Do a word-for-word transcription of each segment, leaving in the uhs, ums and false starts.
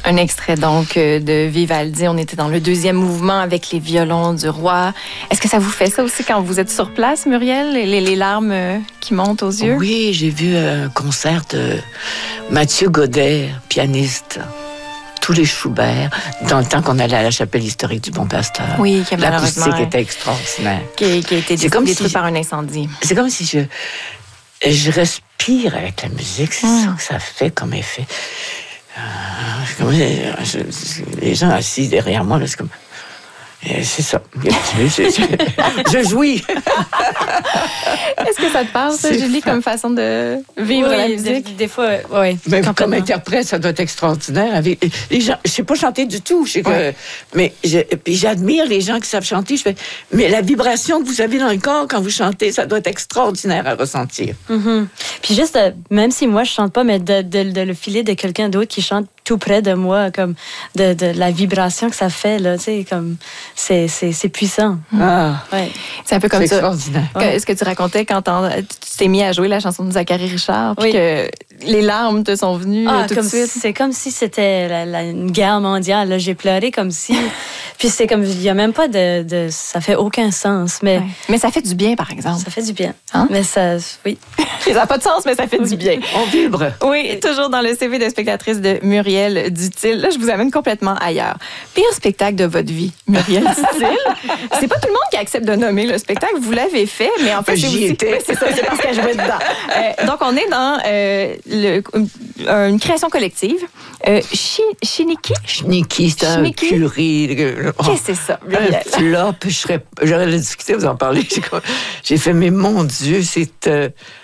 Un extrait donc de Vivaldi. On était dans le deuxième mouvement avec les violons du roi. Est-ce que ça vous fait ça aussi quand vous êtes sur place, Muriel? Les, les larmes qui montent aux yeux? Oui, j'ai vu un concert de Mathieu Godet, pianiste. Tous les Schubert, dans le temps qu'on allait à la chapelle historique du Bon Pasteur. Oui, qui a malheureusement... L'acoustique était extraordinaire. Qui, qui a été détruite si par un incendie. C'est comme si je, je respire avec la musique. C'est mmh. ça que ça fait comme effet. Euh, comme, je, je, les gens assis derrière moi, là, c'est comme... Et c'est ça. Je, je, je, je jouis. Est-ce que ça te parle, ça, Julie, comme façon de vivre oui, la musique? Des, des fois, oui. Mais comme interprète, ça doit être extraordinaire. Avec les gens, je ne sais pas chanter du tout. Je sais que, ouais. Mais je, puis j'admire les gens qui savent chanter. Je fais, mais la vibration que vous avez dans le corps quand vous chantez, ça doit être extraordinaire à ressentir. Mm-hmm. Puis juste, euh, même si moi, je ne chante pas, mais de, de, de le filer de quelqu'un d'autre qui chante tout près de moi, comme de, de la vibration que ça fait, là, tu sais, comme c'est, c'est, c'est puissant. Ah, ouais. C'est un peu comme c'est ça. Extraordinaire. Que, ce que tu racontais quand tu t'es mis à jouer la chanson de Zachary Richard, puis oui. que les larmes te sont venues ah, tout comme de suite. C'est comme si c'était la, la, une guerre mondiale. Là. J'ai pleuré comme si... Puis c'est comme... Il n'y a même pas de, de... Ça fait aucun sens, mais... Ouais. Mais ça fait du bien, par exemple. Ça fait du bien. Hein? Mais ça... Oui. Ça n'a pas de sens, mais ça fait oui. du bien. On vibre. Oui, toujours dans le C V de spectatrice de Muriel Duthil. Là, je vous amène complètement ailleurs. Pire spectacle de votre vie, Muriel Duthil. C'est pas tout le monde qui accepte de nommer le spectacle. Vous l'avez fait, mais en fait, j'y aussi... étais. Oui, c'est ça, c'est parce que je vais dedans. Euh, donc, on est dans euh, le, une création collective. Euh, chi, Chiniki? Chiniki, c'est un curé. Oh, qu'est-ce que c'est ça, Muriel? Un flop. Je serais, j'aurais discuté, vous en parlez. J'ai fait, mais mon Dieu, c'est... Euh,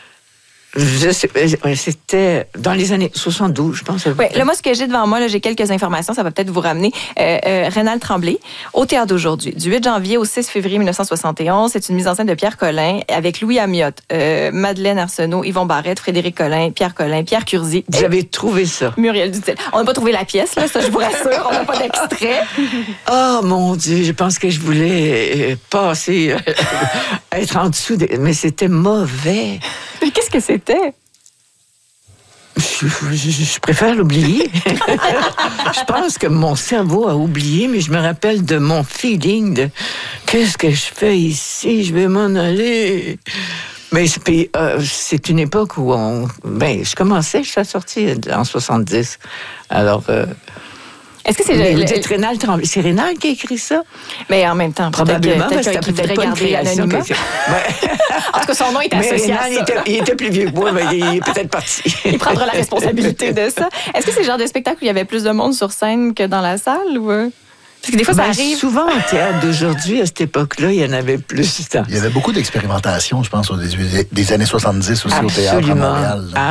Je sais, c'était dans les années soixante-douze, je pense. Oui, là, moi, ce que j'ai devant moi, là, j'ai quelques informations, ça va peut-être vous ramener. Euh, euh, Rénal Tremblay, au Théâtre d'aujourd'hui, du huit janvier au six février mille neuf cent soixante et onze. C'est une mise en scène de Pierre Collin avec Louis Amiotte, euh, Madeleine Arsenault, Yvon Barrette, Frédéric Collin, Pierre Collin, Pierre Curzi. Vous avez trouvé ça? Muriel Duthil. On n'a pas trouvé la pièce, là, ça, je vous rassure. On n'a pas d'extrait. Oh, mon Dieu, je pense que je voulais passer, être en dessous, de... mais c'était mauvais. Mais qu'est-ce que c'était? Je, je, je préfère l'oublier. Je pense que mon cerveau a oublié, mais je me rappelle de mon feeling de qu'est-ce que je fais ici, je vais m'en aller. Mais c'est, euh, c'est une époque où on... Ben, je commençais, je suis sortie en soixante-dix. Alors... Euh, Est-ce que c'est mais le, vous le, dites Rénal Tremblay. C'est Rénal qui a écrit ça? Mais en même temps, probablement, peut-être, peut-être qu'il voudrait garder l'anonymat. En tout cas, son nom est associé à ça. Il était, il était plus vieux que moi, mais il est peut-être parti. Il prendra la responsabilité de ça. Est-ce que c'est le genre de spectacle où il y avait plus de monde sur scène que dans la salle? Ou... Parce que des fois, ben, ça arrive. Souvent, en théâtre d'aujourd'hui, à cette époque-là, il y en avait plus. Il y avait beaucoup d'expérimentation, je pense, des, des années soixante-dix aussi. Absolument. Au théâtre à Montréal.